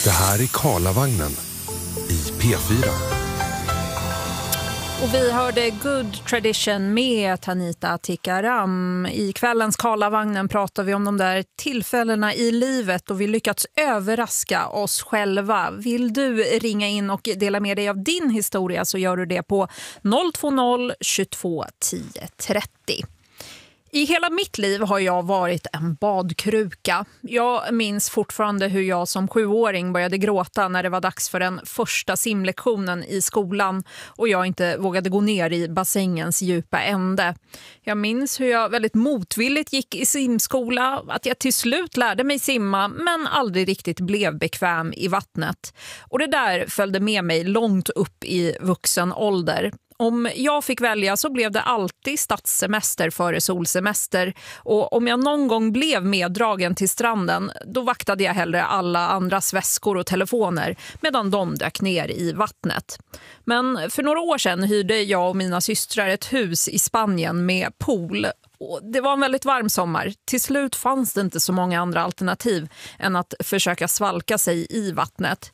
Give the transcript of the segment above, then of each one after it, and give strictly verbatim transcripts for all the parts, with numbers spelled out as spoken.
Det här är Karlavagnen i P fyra. Och vi hörde Good Tradition med Tanita Tikaram. I kvällens Karlavagnen pratar vi om de där tillfällena i livet och vi lyckats överraska oss själva. Vill du ringa in och dela med dig av din historia så gör du det på noll två noll tjugotvå tio trettio. I hela mitt liv har jag varit en badkruka. Jag minns fortfarande hur jag som sjuåring började gråta när det var dags för den första simlektionen i skolan och jag inte vågade gå ner i bassängens djupa ände. Jag minns hur jag väldigt motvilligt gick i simskola, att jag till slut lärde mig simma men aldrig riktigt blev bekväm i vattnet. Och det där följde med mig långt upp i vuxen ålder. Om jag fick välja så blev det alltid stadssemester före solsemester och om jag någon gång blev meddragen till stranden då vaktade jag hellre alla andras väskor och telefoner medan de dök ner i vattnet. Men för några år sedan hyrde jag och mina systrar ett hus i Spanien med pool. Och det var en väldigt varm sommar. Till slut fanns det inte så många andra alternativ än att försöka svalka sig i vattnet.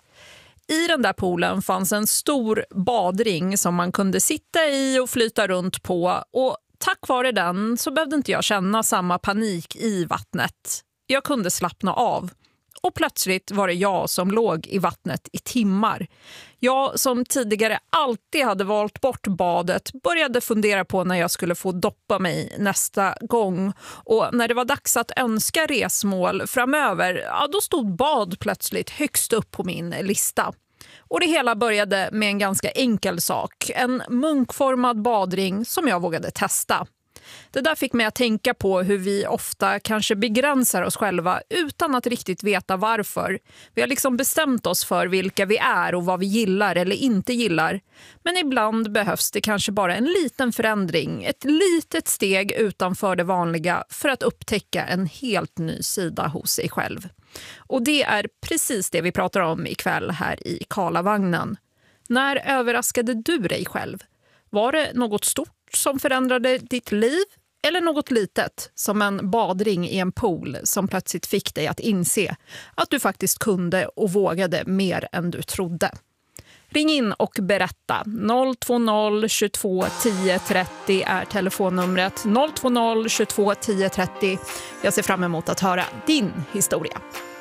I den där poolen fanns en stor badring som man kunde sitta i och flyta runt på och tack vare den så behövde inte jag känna samma panik i vattnet. Jag kunde slappna av. Och plötsligt var det jag som låg i vattnet i timmar. Jag som tidigare alltid hade valt bort badet började fundera på när jag skulle få doppa mig nästa gång. Och när det var dags att önska resmål framöver, ja, då stod bad plötsligt högst upp på min lista. Och det hela började med en ganska enkel sak. En munkformad badring som jag vågade testa. Det där fick mig att tänka på hur vi ofta kanske begränsar oss själva utan att riktigt veta varför. Vi har liksom bestämt oss för vilka vi är och vad vi gillar eller inte gillar. Men ibland behövs det kanske bara en liten förändring, ett litet steg utanför det vanliga för att upptäcka en helt ny sida hos sig själv. Och det är precis det vi pratar om ikväll här i Karlavagnen. När överraskade du dig själv? Var det något stort som förändrade ditt liv eller något litet som en badring i en pool som plötsligt fick dig att inse att du faktiskt kunde och vågade mer än du trodde? Ring in och berätta. noll två noll tjugotvå tio trettio är telefonnumret. noll två noll tjugotvå tio trettio. Jag ser fram emot att höra din historia.